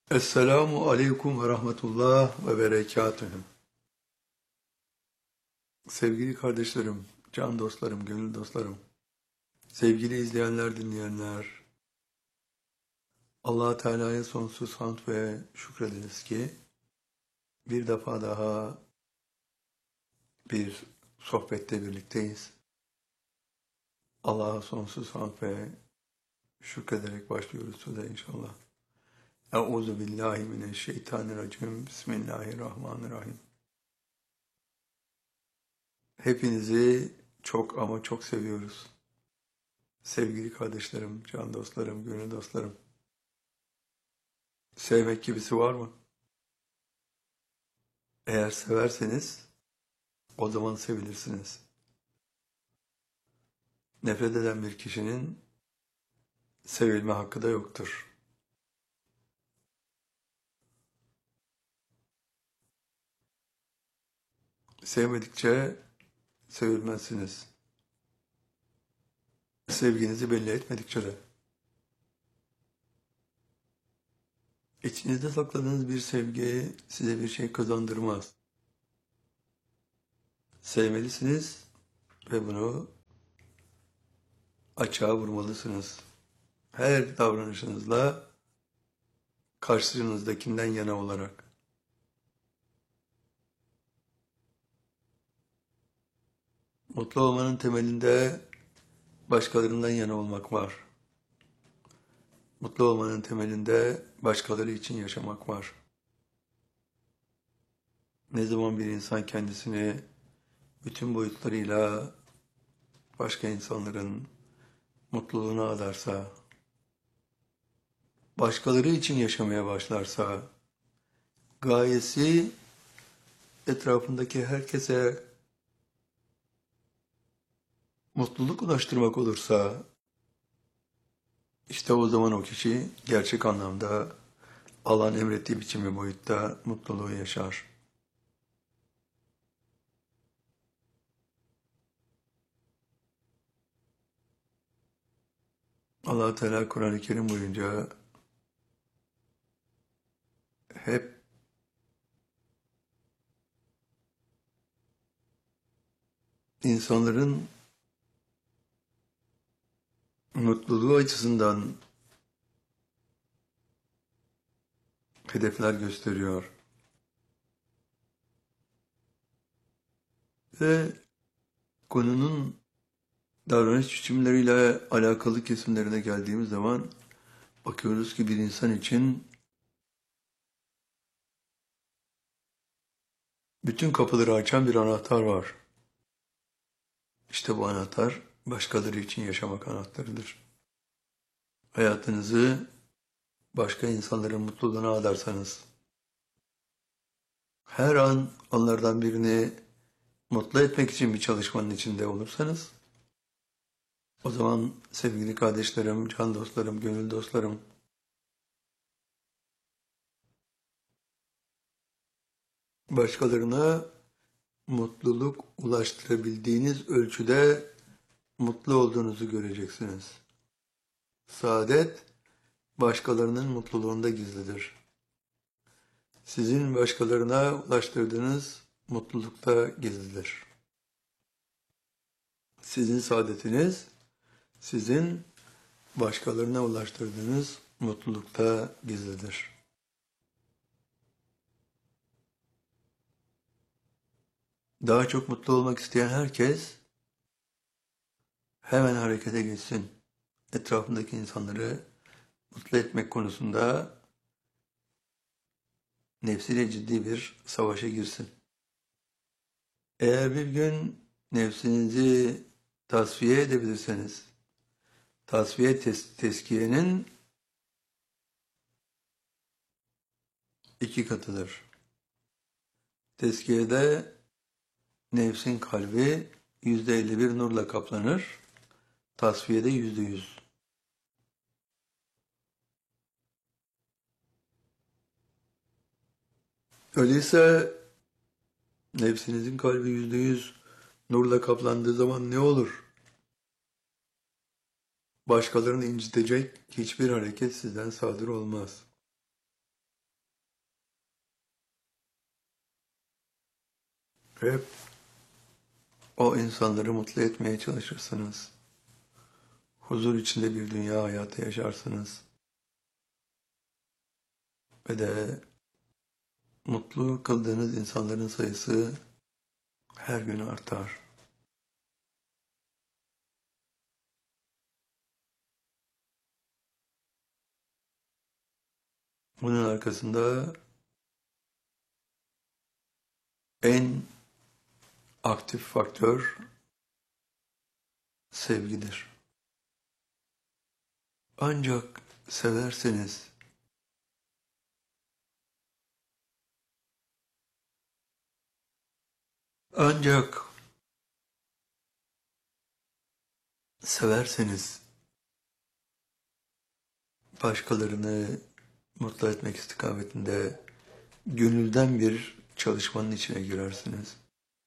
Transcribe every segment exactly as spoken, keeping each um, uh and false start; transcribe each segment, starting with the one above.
Esselamu aleyküm ve rahmetullah ve berekatühü. Sevgili kardeşlerim, can dostlarım, gönül dostlarım, sevgili izleyenler, dinleyenler, Allah Teala'ya sonsuz hamd ve şükrediniz ki bir defa daha bir sohbette birlikteyiz. Allah'a sonsuz hamd ve şükrederek başlıyoruz söze inşallah. Euzu billahi mineşşeytanirracim. Bismillahirrahmanirrahim. Hepinizi çok ama çok seviyoruz. Sevgili kardeşlerim, can dostlarım, gönül dostlarım. Sevmek gibisi var mı? Eğer severseniz o zaman sevilirsiniz. Nefret eden bir kişinin sevilme hakkı da yoktur. Sevmedikçe sevilmezsiniz. Sevginizi belli etmedikçe de. İçinizde sakladığınız bir sevgi size bir şey kazandırmaz. Sevmelisiniz ve bunu açığa vurmalısınız. Her davranışınızla karşınızdakinden yana olarak. Mutlu olmanın temelinde başkalarından yana olmak var. Mutlu olmanın temelinde başkaları için yaşamak var. Ne zaman bir insan kendisini bütün boyutlarıyla başka insanların mutluluğuna adarsa, başkaları için yaşamaya başlarsa, gayesi etrafındaki herkese mutluluk ulaştırmak olursa, işte o zaman o kişi gerçek anlamda Allah'ın emrettiği biçim ve boyutta mutluluğu yaşar. Allah Teala Kur'an-ı Kerim boyunca hep insanların mutluluğu açısından hedefler gösteriyor. Ve konunun davranış biçimleriyle alakalı kesimlerine geldiğimiz zaman bakıyoruz ki bir insan için bütün kapıları açan bir anahtar var. İşte bu anahtar başkaları için yaşamak anahtarıdır. Hayatınızı başka insanların mutluluğuna adarsanız, her an onlardan birini mutlu etmek için bir çalışmanın içinde olursanız, o zaman sevgili kardeşlerim, can dostlarım, gönül dostlarım, başkalarına mutluluk ulaştırabildiğiniz ölçüde mutlu olduğunuzu göreceksiniz. Saadet, başkalarının mutluluğunda gizlidir. Sizin başkalarına ulaştırdığınız mutlulukta gizlidir. Sizin saadetiniz, sizin başkalarına ulaştırdığınız mutlulukta gizlidir. Daha çok mutlu olmak isteyen herkes hemen harekete geçsin. Etrafındaki insanları mutlu etmek konusunda nefsiyle ciddi bir savaşa girsin. Eğer bir gün nefsinizi tasfiye edebilirseniz, tasfiye tes teskiyenin iki katıdır. Teskiyede nefsin kalbi yüzde elli bir nurla kaplanır, tasfiyede yüzde yüz. Öyleyse nefsinizin kalbi yüzde yüz nurla kaplandığı zaman ne olur? Başkalarını incitecek hiçbir hareket sizden sadır olmaz. Hep o insanları mutlu etmeye çalışırsınız. Huzur içinde bir dünya hayatı yaşarsınız. Ve de mutlu kıldığınız insanların sayısı her gün artar. Bunun arkasında en aktif faktör sevgidir. Ancak severseniz, ancak severseniz başkalarını mutlu etmek istikametinde gönülden bir çalışmanın içine girersiniz.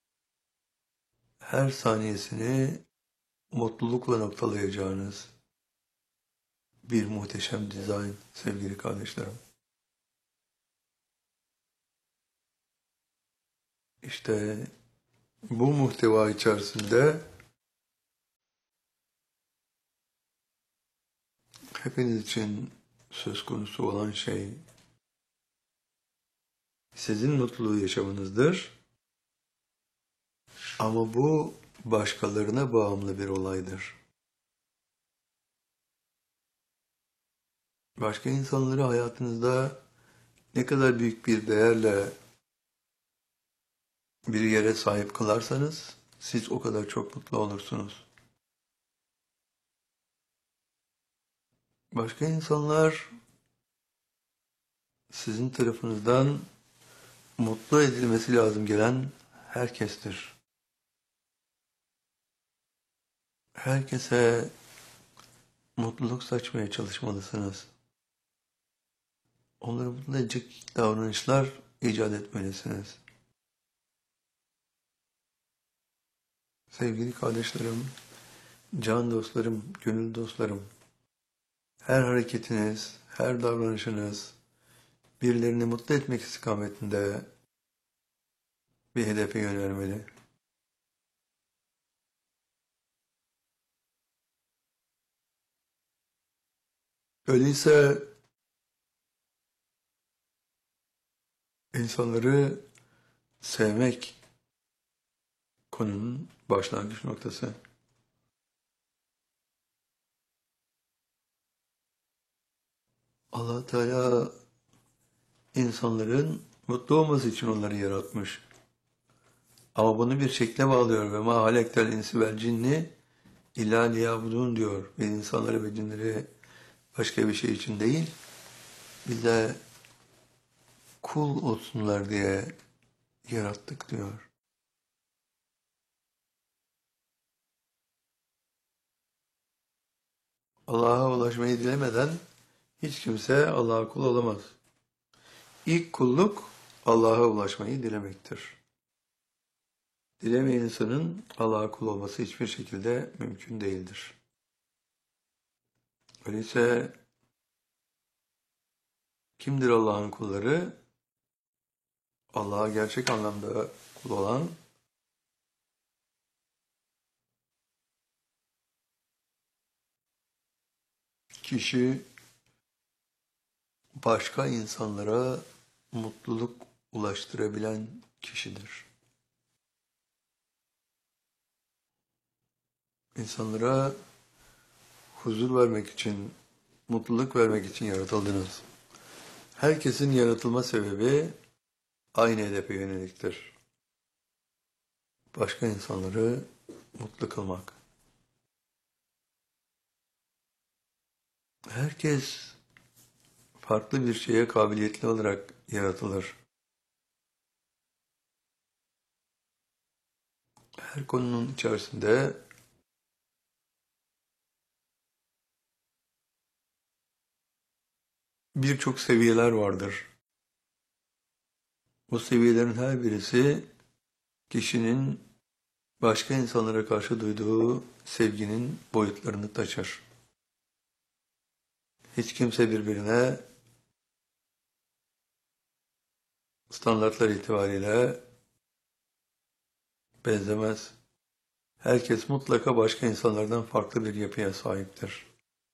Her saniyesini mutlulukla noktalayacağınız bir muhteşem dizayn sevgili kardeşlerim. İşte bu muhteva içerisinde hepiniz için söz konusu olan şey sizin mutluluğu yaşamanızdır. Ama bu başkalarına bağımlı bir olaydır. Başka insanları hayatınızda ne kadar büyük bir değerle bir yere sahip kılarsanız siz o kadar çok mutlu olursunuz. Başka insanlar sizin tarafınızdan mutlu edilmesi lazım gelen herkestir. Herkese mutluluk saçmaya çalışmalısınız. Onları mutlu edecek davranışlar icat etmelisiniz. Sevgili kardeşlerim, can dostlarım, gönül dostlarım, her hareketiniz, her davranışınız birilerini mutlu etmek istikametinde bir hedefe yönelmeli. Öyleyse insanları sevmek konunun başlangıç noktası. Allah Teala insanların mutlu olması için onları yaratmış. Ama bunu bir şekle bağlıyor ve ma halektel insi vel cinni illa liyabudun diyor. Ve insanları ve cinleri başka bir şey için değil, bize kul olsunlar diye yarattık diyor. Allah'a ulaşmayı dilemeden hiç kimse Allah'a kul olamaz. İlk kulluk Allah'a ulaşmayı dilemektir. Dilemeyen insanın Allah'a kul olması hiçbir şekilde mümkün değildir. Öyleyse kimdir Allah'ın kulları? Allah'a gerçek anlamda kul olan, kişi başka insanlara mutluluk ulaştırabilen kişidir. İnsanlara huzur vermek için, mutluluk vermek için yaratıldınız. Herkesin yaratılma sebebi aynı hedefe yöneliktir. Başka insanları mutlu kılmak. Herkes farklı bir şeye kabiliyetli olarak yaratılır. Her konunun içerisinde birçok seviyeler vardır. Bu seviyelerin her birisi kişinin başka insanlara karşı duyduğu sevginin boyutlarını taşır. Hiç kimse birbirine standartlar itibariyle benzemez. Herkes mutlaka başka insanlardan farklı bir yapıya sahiptir.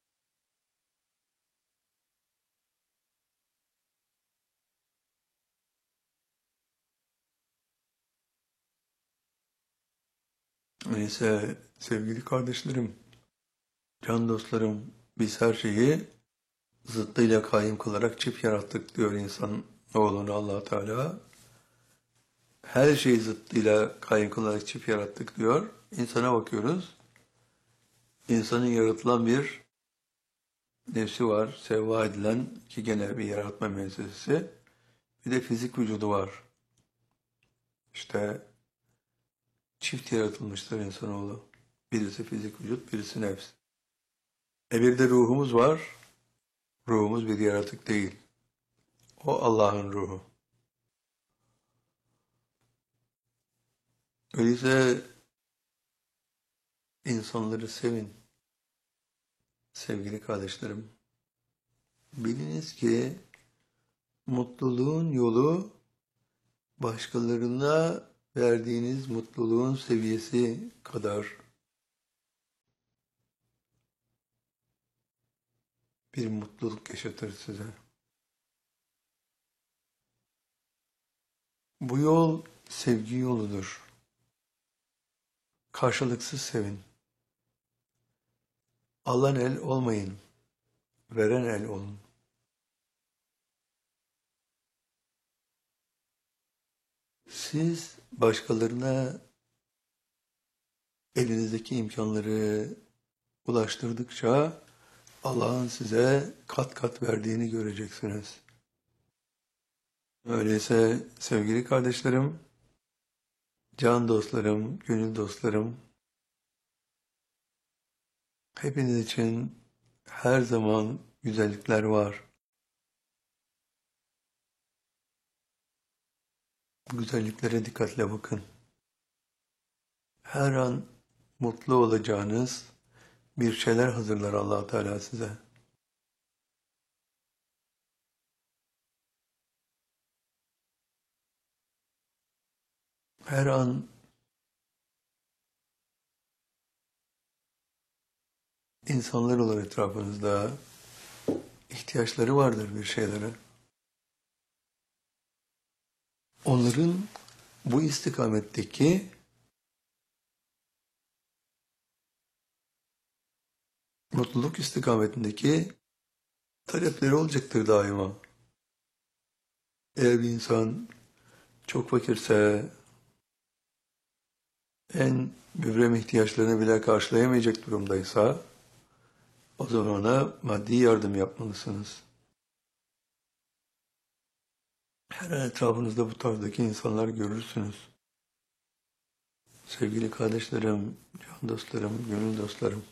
Neyse sevgili kardeşlerim, can dostlarım, biz her şeyi zıttıyla kaim kılarak çift yarattık diyor insan oğlunu Allah Teala. Her şeyi zıttıyla kaim kılarak çift yarattık diyor. İnsana bakıyoruz. İnsanın yaratılan bir nefsi var, sevva edilen ki gene bir yaratma meselesi. Bir de fizik vücudu var. İşte çift yaratılmıştır insanoğlu. Birisi fizik vücut, birisi nefs. E bir de ruhumuz var. Ruhumuz bir yaratık değil. O Allah'ın ruhu. Öyleyse insanları sevin. Sevgili kardeşlerim. Biliniz ki mutluluğun yolu başkalarına verdiğiniz mutluluğun seviyesi kadar bir mutluluk yaşatır size. Bu yol sevgi yoludur. Karşılıksız sevin. Alan el olmayın, veren el olun. Siz başkalarına elinizdeki imkanları ulaştırdıkça Allah'ın size kat kat verdiğini göreceksiniz. Öyleyse sevgili kardeşlerim, can dostlarım, gönül dostlarım, hepiniz için her zaman güzellikler var. Güzelliklere dikkatle bakın. Her an mutlu olacağınız bir şeyler hazırlar Allah Teala size. Her an insanlar olur etrafınızda. İhtiyaçları vardır bir şeylere. Onların bu istikametteki mutluluk istikametindeki talepleri olacaktır daima. Eğer bir insan çok fakirse, en müvrem ihtiyaçlarını bile karşılayamayacak durumdaysa, o zaman ona maddi yardım yapmalısınız. Her an etrafınızda bu tarzdaki insanlar görürsünüz. Sevgili kardeşlerim, can dostlarım, gönül dostlarım.